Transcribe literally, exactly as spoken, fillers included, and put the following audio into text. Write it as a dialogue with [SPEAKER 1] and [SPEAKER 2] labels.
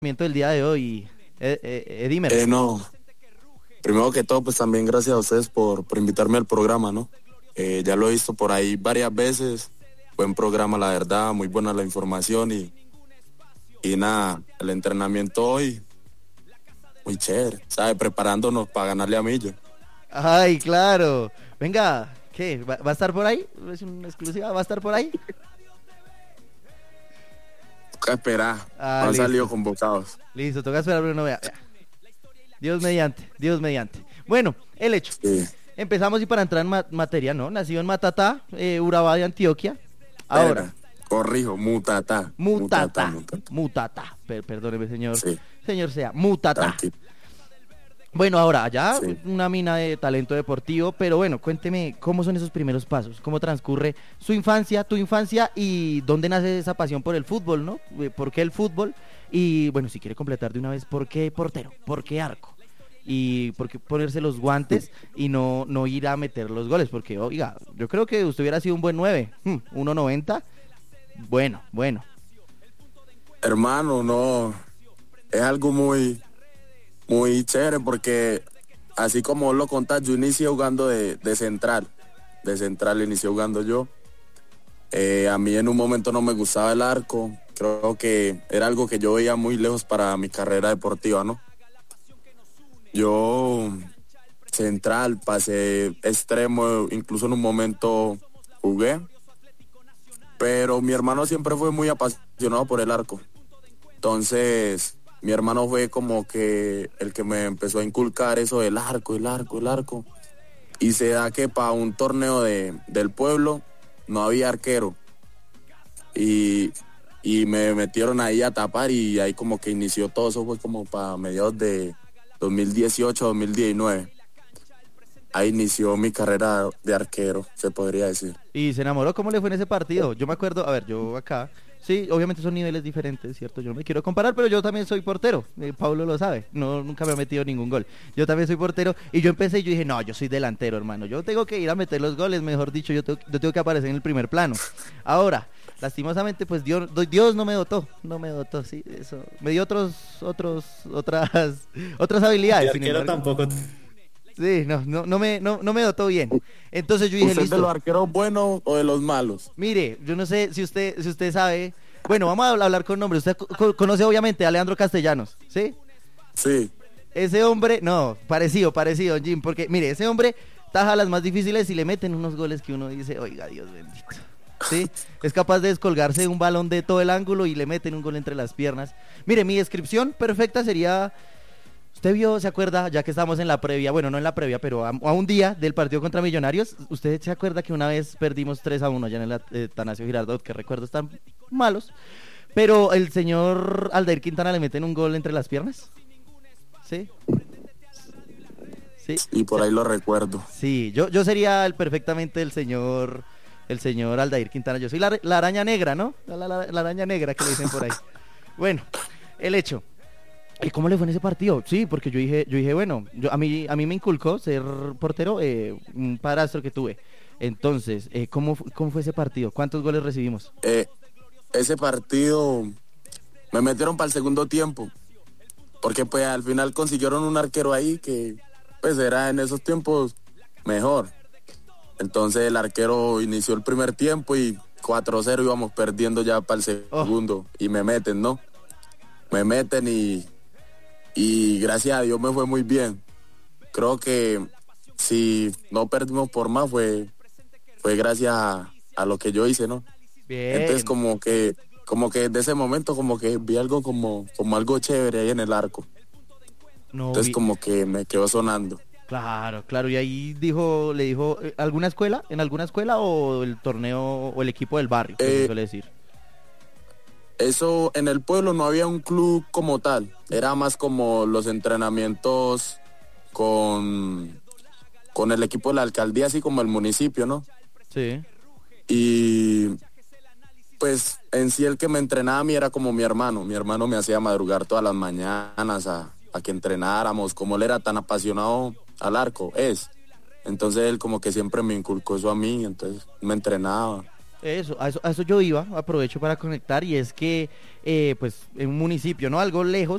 [SPEAKER 1] del día de hoy, eh, eh, Edimer.
[SPEAKER 2] Eh, no, primero que todo, pues también gracias a ustedes por, por invitarme al programa, ¿no? Eh, ya lo he visto por ahí varias veces, buen programa, la verdad, muy buena la información y, y nada, el entrenamiento hoy, muy chévere, ¿sabe? Preparándonos para ganarle a Millo.
[SPEAKER 1] Ay, claro. Venga, ¿qué? ¿Va, va a estar por ahí? ¿Es una exclusiva? ¿Va a estar por ahí?
[SPEAKER 2] Toca esperar,
[SPEAKER 1] Ah,
[SPEAKER 2] no han
[SPEAKER 1] listo.
[SPEAKER 2] salido convocados.
[SPEAKER 1] Listo, toca esperar, pero no vea. vea. Dios mediante, Dios mediante. Bueno, el hecho.
[SPEAKER 2] Sí.
[SPEAKER 1] Empezamos y para entrar en ma- materia, ¿no? Nacido en Matatá, eh, Urabá de Antioquia. Ahora,
[SPEAKER 2] Verga, corrijo, Mutatá.
[SPEAKER 1] Mutatá.
[SPEAKER 2] Mutatá.
[SPEAKER 1] Mutatá. Per- perdóneme, señor.
[SPEAKER 2] Sí,
[SPEAKER 1] Señor sea, Mutatá.
[SPEAKER 2] tranquilo.
[SPEAKER 1] Bueno, ahora, allá
[SPEAKER 2] Sí.
[SPEAKER 1] una mina de talento deportivo, pero bueno, cuénteme cómo son esos primeros pasos, cómo transcurre su infancia, tu infancia y dónde nace esa pasión por el fútbol, ¿no? Eh, ¿Por qué el fútbol? Y bueno, si quiere completar de una vez, ¿por qué portero? ¿Por qué arco? Y por qué ponerse los guantes y no, no ir a meter los goles, porque oiga, yo creo que usted hubiera sido un buen nueve, hmm, uno noventa, bueno, bueno.
[SPEAKER 2] Hermano, no, es algo muy, muy chévere porque así como vos lo contás, yo inicié jugando de, de central, de central inicié jugando yo. Eh, a mí en un momento no me gustaba el arco, creo que era algo que yo veía muy lejos para mi carrera deportiva, ¿no? Yo central, pasé extremo, incluso en un momento jugué, pero mi hermano siempre fue muy apasionado por el arco. Entonces, mi hermano fue como que el que me empezó a inculcar eso del arco, el arco, el arco. Y se da que para un torneo de, del pueblo no había arquero. Y, y me metieron ahí a tapar y ahí como que inició todo. Eso fue como para mediados de dos mil dieciocho, dos mil diecinueve. Ahí inició mi carrera de arquero, se podría decir.
[SPEAKER 1] Y se enamoró, ¿cómo le fue en ese partido? Yo me acuerdo, a ver, yo acá, sí, obviamente son niveles diferentes, ¿cierto? Yo no me quiero comparar, pero yo también soy portero, eh, Pablo lo sabe, no, nunca me ha metido ningún gol. Yo también soy portero y yo empecé y yo dije, no, yo soy delantero, hermano, yo tengo que ir a meter los goles, mejor dicho, yo tengo, yo tengo que aparecer en el primer plano. Ahora, lastimosamente, pues Dios, Dios no me dotó, no me dotó, sí, eso, me dio otros, otros, otras, otras habilidades.
[SPEAKER 3] De
[SPEAKER 1] sin
[SPEAKER 3] arquero
[SPEAKER 1] embargo.
[SPEAKER 3] tampoco.
[SPEAKER 1] Sí, no, no, no me, no, no me dotó bien. Entonces yo dije,
[SPEAKER 2] ¿Usted es de los
[SPEAKER 1] listo.
[SPEAKER 2] arqueros buenos o de los malos?
[SPEAKER 1] Mire, yo no sé si usted, si usted sabe. Bueno, vamos a hablar con nombres. Usted co- conoce obviamente a Leandro Castellanos, ¿sí?
[SPEAKER 2] Sí.
[SPEAKER 1] Ese hombre, no, parecido, parecido, Jim, porque mire, ese hombre taja las más difíciles y le meten unos goles que uno dice, oiga, Dios bendito. ¿Sí? Es capaz de descolgarse de un balón de todo el ángulo y le meten un gol entre las piernas. Mire, mi descripción perfecta sería. ¿Usted vio, se acuerda, ya que estamos en la previa, bueno, no en la previa, pero a, a un día del partido contra Millonarios, ¿usted se acuerda que una vez perdimos tres a uno allá en el eh, Atanasio Girardot, que recuerdos tan malos, pero el señor Aldair Quintana le meten un gol entre las piernas? ¿Sí? ¿Sí?
[SPEAKER 2] Y por ahí lo recuerdo.
[SPEAKER 1] Sí, yo, yo sería el, perfectamente el señor, el señor Aldair Quintana, yo soy la, la araña negra, ¿no? La, la, la, la araña negra que le dicen por ahí. Bueno, el hecho. ¿Y cómo le fue en ese partido? Sí, porque yo dije, yo dije, bueno, yo, a mí, a mí me inculcó ser portero, eh, un padrastro que tuve. Entonces, eh, ¿cómo, fu- ¿cómo fue ese partido? ¿Cuántos goles recibimos?
[SPEAKER 2] Eh, ese partido me metieron para el segundo tiempo, porque pues al final consiguieron un arquero ahí que pues era en esos tiempos mejor. Entonces el arquero inició el primer tiempo y cuatro cero íbamos perdiendo ya para el
[SPEAKER 1] Oh.
[SPEAKER 2] segundo y me meten, ¿no? Me meten y, y gracias a Dios me fue muy bien. Creo que si no perdimos por más fue, fue gracias a, a lo que yo hice, ¿no?
[SPEAKER 1] Bien.
[SPEAKER 2] Entonces como que como que desde ese momento como que vi algo como, como algo chévere ahí en el arco.
[SPEAKER 1] No,
[SPEAKER 2] Entonces
[SPEAKER 1] vi-
[SPEAKER 2] como que me quedó sonando.
[SPEAKER 1] Claro, claro. Y ahí dijo, le dijo, eh, ¿alguna escuela? ¿En alguna escuela o el torneo o el equipo del barrio? Que se
[SPEAKER 2] Eh,
[SPEAKER 1] suele decir.
[SPEAKER 2] Eso en el pueblo no había un club como tal. Era más como los entrenamientos con, con el equipo de la alcaldía, así como el municipio, ¿no?
[SPEAKER 1] Sí.
[SPEAKER 2] Y pues en sí el que me entrenaba a mí era como mi hermano. Mi hermano me hacía madrugar todas las mañanas a, a que entrenáramos. Como él era tan apasionado al arco, es. Entonces él como que siempre me inculcó eso a mí, entonces me entrenaba.
[SPEAKER 1] Eso, a eso, a eso yo iba, aprovecho para conectar y es que, eh, pues, en un municipio, ¿no? Algo lejos,